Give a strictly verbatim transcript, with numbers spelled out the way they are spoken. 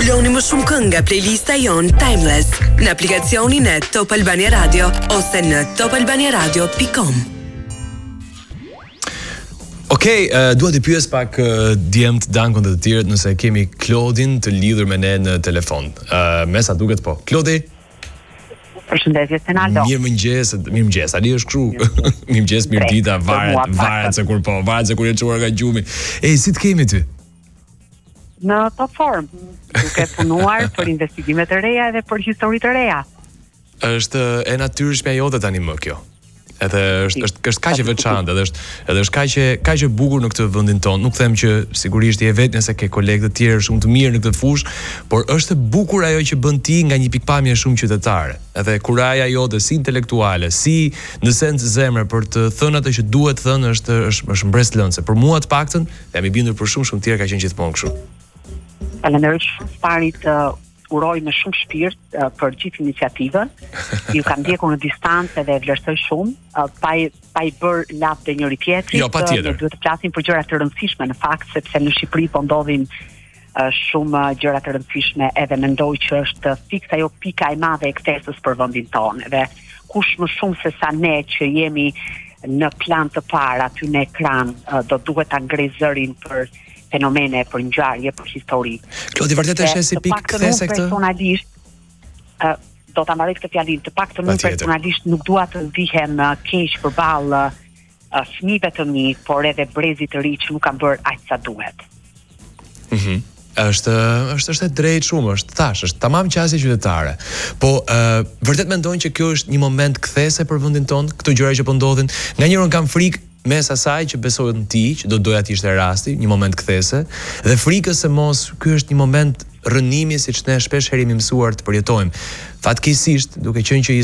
Dëgjoni më shumë këngë nga playlista jon Timeless në aplikacionin e Top Albania Radio ose në top albania radio dot com. Okej, okay, uh, dua të pyes pak uh, djemt Dankon dhe të tjerët nëse kemi Klodin të lidhur me ne në telefon. Uh, me sa duket po. Klodi? Përshëndetje, Senaldo. Mirëmëngjes, mirëmëngjes. Ali është kështu. Mirëmëngjes, mirëdita, varet, varet se kur po, varet se kur e çuar nga gjumi. Ej, si të kemi ty? Në top form, duke punuar për investigime të reja edhe për histori të reja. Është e natyrshme jote tani më kjo. Edhe është është është kaq e veçantë, edhe është edhe është kaq e kaq e bukur në këtë vendin tonë. Nuk them që sigurisht je vetë nëse ke kolegë të tjerë shumë të mirë në këtë fushë, por është e bukur ajo që bën ti nga një pikpamje shumë qytetare. Edhe kuraja jote si intelektuale, si në sens zemre për të thënë atë që duhet thënë është është është mbreslëndse. Për mua të paktën, jam i bindur për shumë shumë të tjerë ka qenë gjithmonë kështu. Falenderoj shumë parit uh, uroj me shumë shpirt uh, për gjithë iniciativën. Ju kam ndjekur në distancë dhe e vlerësoj shumë, uh, pa i, pa i bërë lap dhe njëri tjetrit. Jo, patjetër. Ne duhet të flasim për gjëra të rëndësishme në fakt, sepse në Shqipëri po ndodhin uh, shumë uh, gjëra të rëndësishme, edhe mendoj që është fiks ajo pika e madhe e ktesës për vendin tonë. Dhe kush më shumë se sa ne që jemi në plan të parë aty në ekran, uh, do duhet ta ngrej zërin për fenomene, për ngjarje, për histori. Klodi, vërtet është si pikë kthese këtë? Personalisht, uh, do ta mbaroj këtë fjalinë, të paktën unë personalisht nuk dua të ndihem uh, keq përballë uh, fëmijëve të mi, por edhe brezit të ri që nuk kanë bërë aq sa duhet. Mhm. Është është është e drejtë shumë, është thash, është tamam qasje qytetare. Po uh, vërtet mendojnë që kjo është një moment kthese për vendin tonë, këto gjëra që po ndodhin. Nganjëherë kam frikë mes asaj që besoj në ti, që do doja të ishte rasti, një moment kthese, dhe frikës se mos ky është një moment rënimi siç ne shpesh herë jemi mësuar të përjetojmë. Fatkeqësisht, duke qenë që